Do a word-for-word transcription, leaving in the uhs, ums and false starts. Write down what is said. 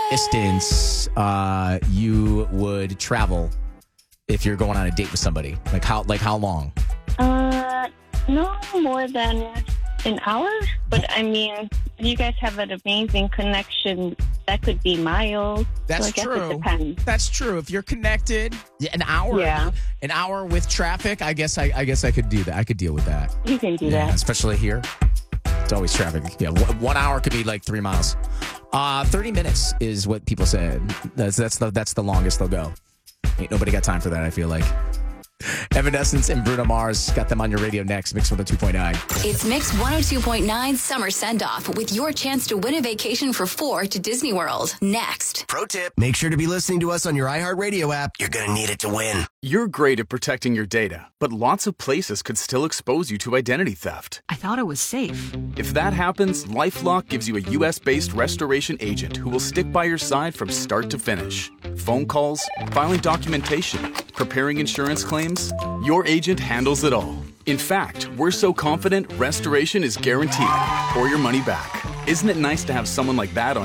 distance uh, you would travel if you're going on a date with somebody? Like how like how long? Uh, no more than an hour. But I mean, you guys have an amazing connection. That could be miles. That's so I guess true. It depends. That's true. If you're connected, yeah, an hour, Yeah. an hour with traffic, I guess I, I guess I could do that. I could deal with that. You can do Yeah, that. especially here. It's always traffic. Yeah, one one hour could be like three miles. Uh, thirty minutes is what people said. That's that's the that's the longest they'll go. Ain't nobody got time for that, I feel like. Evanescence and Bruno Mars got them on your radio next. Mix one oh two point nine. It's Mix one oh two point nine Summer Send-Off with your chance to win a vacation for four to Disney World. Next. Pro tip, make sure to be listening to us on your iHeartRadio app. You're going to need it to win. You're great at protecting your data, but lots of places could still expose you to identity theft. I thought it was safe. If that happens, LifeLock gives you a U S-based restoration agent who will stick by your side from start to finish. Phone calls, filing documentation, preparing insurance claims, your agent handles it all. In fact, we're so confident restoration is guaranteed or your money back. Isn't it nice to have someone like that on